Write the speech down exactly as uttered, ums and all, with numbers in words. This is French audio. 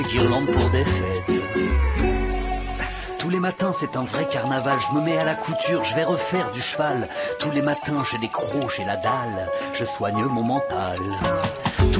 guirlandes pour des fêtes. Tous les matins c'est un vrai carnaval, je me mets à la couture, je vais refaire du cheval. Tous les matins j'ai des crocs, j'ai la dalle, je soigne mon mental. Tous